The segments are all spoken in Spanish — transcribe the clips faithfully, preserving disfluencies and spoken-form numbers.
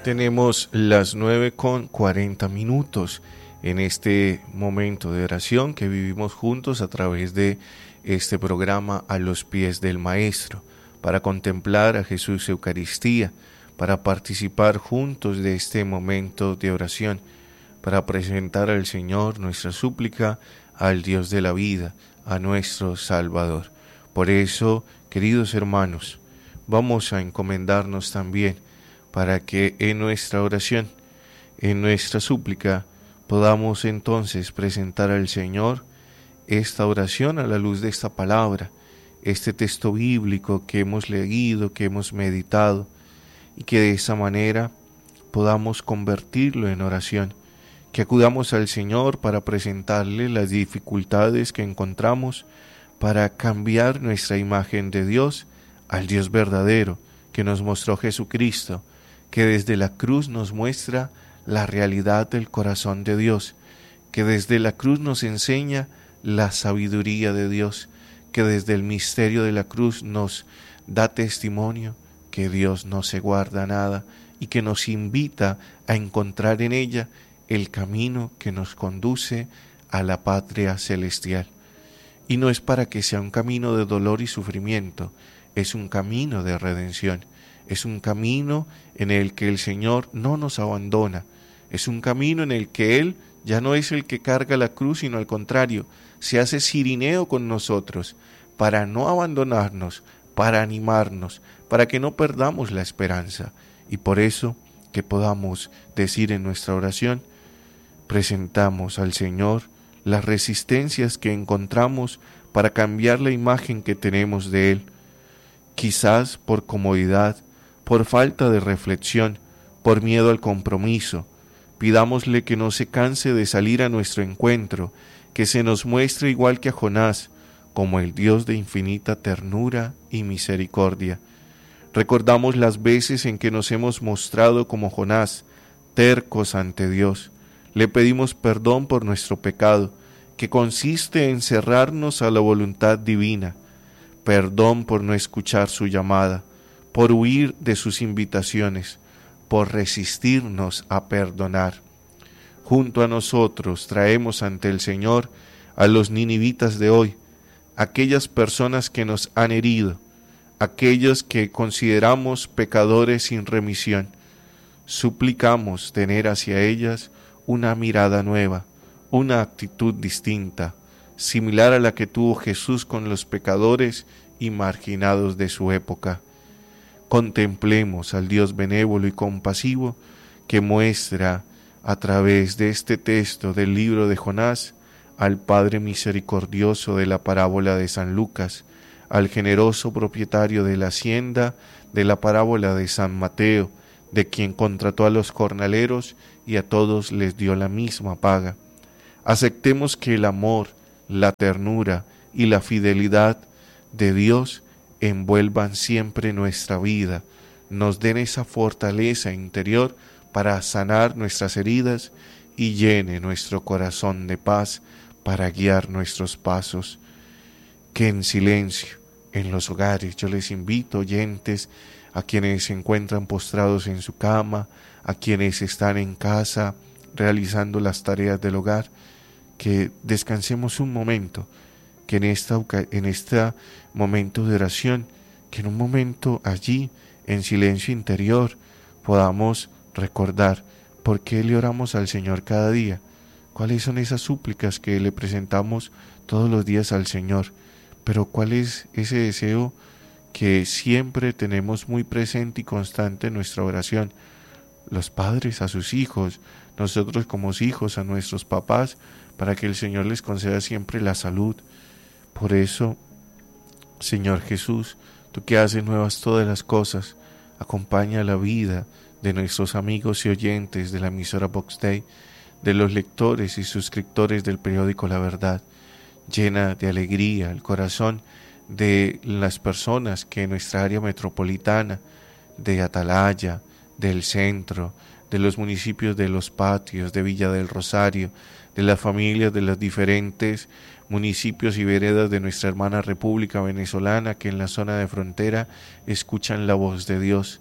Tenemos las nueve con cuarenta minutos en este momento de oración que vivimos juntos a través de este programa A los pies del Maestro, para contemplar a Jesús Eucaristía, para participar juntos de este momento de oración, para presentar al Señor nuestra súplica, al Dios de la vida, a nuestro Salvador. Por eso, queridos hermanos, vamos a encomendarnos también para que en nuestra oración, en nuestra súplica, podamos entonces presentar al Señor esta oración a la luz de esta palabra, este texto bíblico que hemos leído, que hemos meditado, y que de esa manera podamos convertirlo en oración, que acudamos al Señor para presentarle las dificultades que encontramos, para cambiar nuestra imagen de Dios al Dios verdadero que nos mostró Jesucristo, que desde la cruz nos muestra la realidad del corazón de Dios, que desde la cruz nos enseña la sabiduría de Dios, que desde el misterio de la cruz nos da testimonio que Dios no se guarda nada y que nos invita a encontrar en ella el camino que nos conduce a la patria celestial. Y no es para que sea un camino de dolor y sufrimiento, es un camino de redención. Es un camino en el que el Señor no nos abandona. Es un camino en el que Él ya no es el que carga la cruz, sino al contrario, se hace cirineo con nosotros para no abandonarnos, para animarnos, para que no perdamos la esperanza. Y por eso que podamos decir en nuestra oración, presentamos al Señor las resistencias que encontramos para cambiar la imagen que tenemos de Él, quizás por comodidad, por falta de reflexión, por miedo al compromiso. Pidámosle que no se canse de salir a nuestro encuentro, que se nos muestre igual que a Jonás, como el Dios de infinita ternura y misericordia. Recordamos las veces en que nos hemos mostrado como Jonás, tercos ante Dios. Le pedimos perdón por nuestro pecado, que consiste en cerrarnos a la voluntad divina. Perdón por no escuchar su llamada, por huir de sus invitaciones, por resistirnos a perdonar. Junto a nosotros traemos ante el Señor a los ninivitas de hoy, aquellas personas que nos han herido, aquellos que consideramos pecadores sin remisión. Suplicamos tener hacia ellas una mirada nueva, una actitud distinta, similar a la que tuvo Jesús con los pecadores y marginados de su época. Contemplemos al Dios benévolo y compasivo que muestra a través de este texto del libro de Jonás al Padre misericordioso de la parábola de San Lucas, al generoso propietario de la hacienda de la parábola de San Mateo, de quien contrató a los jornaleros y a todos les dio la misma paga. Aceptemos que el amor, la ternura y la fidelidad de Dios envuelvan siempre nuestra vida, nos den esa fortaleza interior para sanar nuestras heridas y llene nuestro corazón de paz para guiar nuestros pasos. Que en silencio, en los hogares, yo les invito, oyentes, a quienes se encuentran postrados en su cama, a quienes están en casa realizando las tareas del hogar, que descansemos un momento, que en esta en este momento de oración, que en un momento allí, en silencio interior, podamos recordar por qué le oramos al Señor cada día, cuáles son esas súplicas que le presentamos todos los días al Señor, pero cuál es ese deseo que siempre tenemos muy presente y constante en nuestra oración, los padres a sus hijos, nosotros como hijos a nuestros papás, para que el Señor les conceda siempre la salud. Por eso, Señor Jesús, tú que haces nuevas todas las cosas, acompaña la vida de nuestros amigos y oyentes de la emisora Vox Dei, de los lectores y suscriptores del periódico La Verdad. Llena de alegría el corazón de las personas que en nuestra área metropolitana, de Atalaya, del centro, de los municipios de Los Patios, de Villa del Rosario, de las familias de los diferentes municipios y veredas de nuestra hermana República Venezolana que en la zona de frontera escuchan la voz de Dios.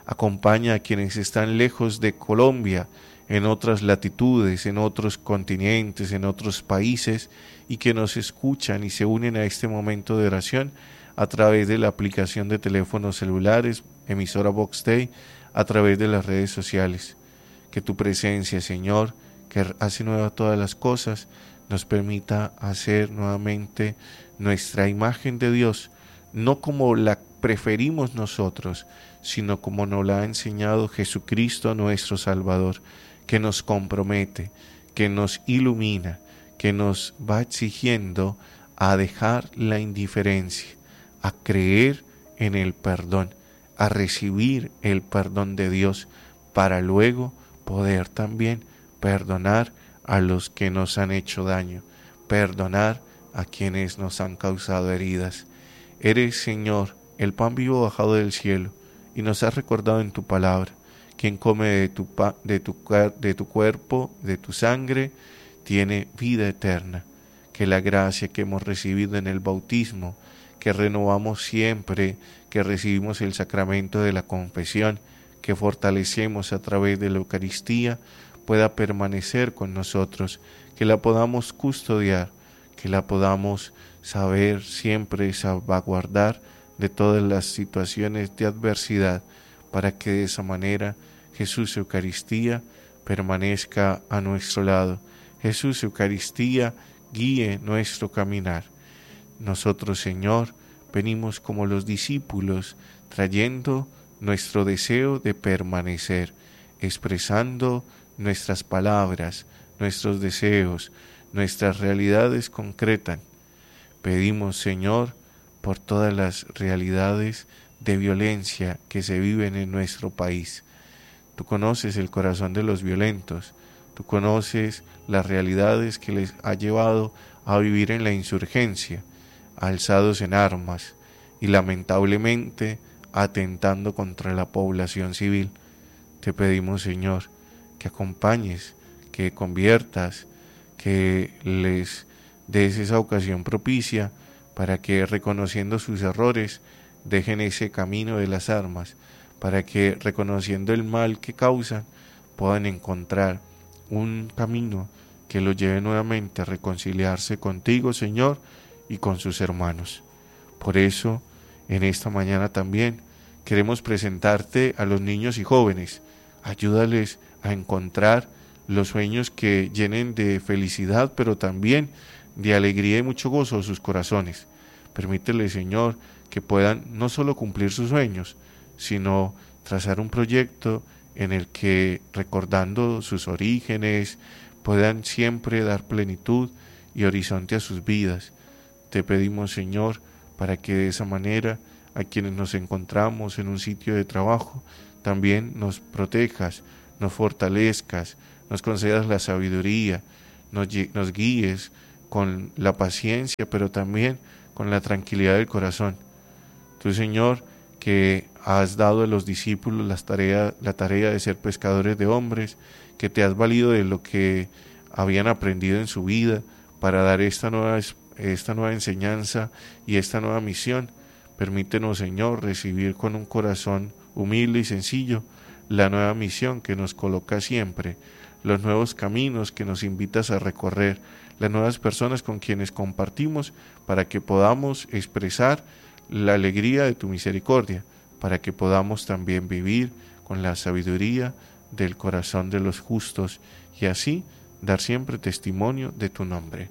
Acompaña a quienes están lejos de Colombia, en otras latitudes, en otros continentes, en otros países, y que nos escuchan y se unen a este momento de oración a través de la aplicación de teléfonos celulares, emisora Vox Day, a través de las redes sociales. Que tu presencia, Señor, que hace nueva todas las cosas, nos permita hacer nuevamente nuestra imagen de Dios, no como la preferimos nosotros, sino como nos la ha enseñado Jesucristo nuestro Salvador, que nos compromete, que nos ilumina, que nos va exigiendo a dejar la indiferencia, a creer en el perdón, a recibir el perdón de Dios, para luego poder también perdonar a los que nos han hecho daño, perdonar a quienes nos han causado heridas. Eres, Señor, el pan vivo bajado del cielo, y nos has recordado en tu palabra: quien come de tu, pa, de, tu, de tu cuerpo, de tu sangre, tiene vida eterna. Que la gracia que hemos recibido en el bautismo, que renovamos siempre, que recibimos el sacramento de la confesión, que fortalecemos a través de la Eucaristía, pueda permanecer con nosotros, que la podamos custodiar, que la podamos saber siempre salvaguardar de todas las situaciones de adversidad, para que de esa manera Jesús Eucaristía permanezca a nuestro lado. Jesús Eucaristía guíe nuestro caminar. Nosotros, Señor, venimos como los discípulos, trayendo nuestro deseo de permanecer, expresando nuestras palabras, nuestros deseos, nuestras realidades concretas. Pedimos, Señor, por todas las realidades de violencia que se viven en nuestro país. Tú conoces el corazón de los violentos, tú conoces las realidades que les ha llevado a vivir en la insurgencia, alzados en armas y lamentablemente atentando contra la población civil. Te pedimos, Señor, que acompañes, que conviertas, que les des esa ocasión propicia para que, reconociendo sus errores, dejen ese camino de las armas, para que, reconociendo el mal que causan, puedan encontrar un camino que los lleve nuevamente a reconciliarse contigo, Señor, y con sus hermanos. Por eso, en esta mañana también queremos presentarte a los niños y jóvenes. Ayúdales a encontrar los sueños que llenen de felicidad, pero también de alegría y mucho gozo sus corazones. Permítele, Señor, que puedan no solo cumplir sus sueños, sino trazar un proyecto en el que, recordando sus orígenes, puedan siempre dar plenitud y horizonte a sus vidas. Te pedimos, Señor, para que de esa manera a quienes nos encontramos en un sitio de trabajo, también nos protejas, nos fortalezcas, nos concedas la sabiduría, nos, nos guíes con la paciencia, pero también con la tranquilidad del corazón. Tú, Señor, que has dado a los discípulos la tarea, la tarea de ser pescadores de hombres, que te has valido de lo que habían aprendido en su vida para dar esta nueva, esta nueva enseñanza y esta nueva misión. Permítenos, Señor, recibir con un corazón humilde y sencillo la nueva misión que nos coloca siempre, los nuevos caminos que nos invitas a recorrer, las nuevas personas con quienes compartimos, para que podamos expresar la alegría de tu misericordia, para que podamos también vivir con la sabiduría del corazón de los justos y así dar siempre testimonio de tu nombre.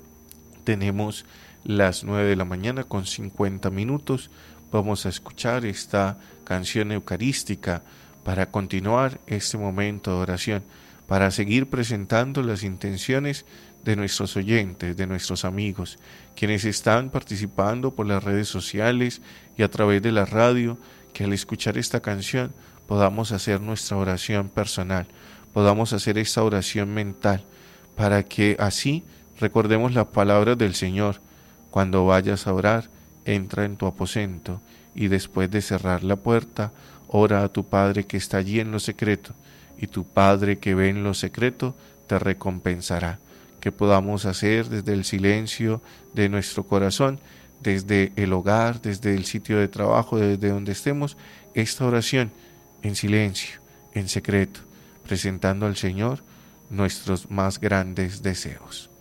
Tenemos las nueve de la mañana con cincuenta minutos. Vamos a escuchar esta canción eucarística para continuar este momento de oración, para seguir presentando las intenciones de nuestros oyentes, de nuestros amigos, quienes están participando por las redes sociales y a través de la radio, que al escuchar esta canción podamos hacer nuestra oración personal, podamos hacer esta oración mental, para que así recordemos las palabras del Señor: cuando vayas a orar, entra en tu aposento y después de cerrar la puerta, ora a tu Padre que está allí en lo secreto, y tu Padre que ve en lo secreto te recompensará. Que podamos hacer desde el silencio de nuestro corazón, desde el hogar, desde el sitio de trabajo, desde donde estemos, esta oración, en silencio, en secreto, presentando al Señor nuestros más grandes deseos.